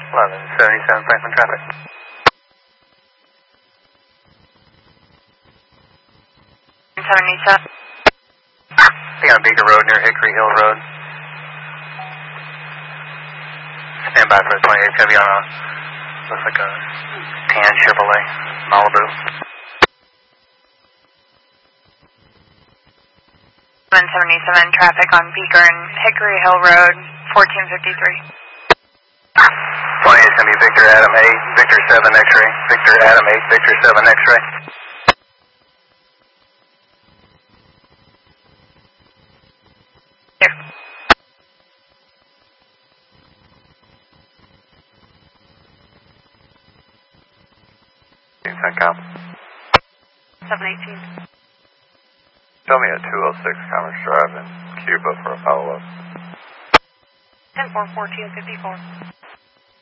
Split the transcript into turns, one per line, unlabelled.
1177 Franklin traffic. Be on Beaker Road near Hickory Hill Road. Stand by for the 28 Chevy on a, looks like a tan Chevrolet Malibu.
177 traffic on Beaker and Hickory Hill Road, 1453.
28 Chevy Victor Adam 8, Victor 7 X-ray, Victor Adam 8, Victor 7 X-ray.
COM.
718.
Tell me at 206 Commerce Drive in Cuba for a follow-up.
10-4, 1454.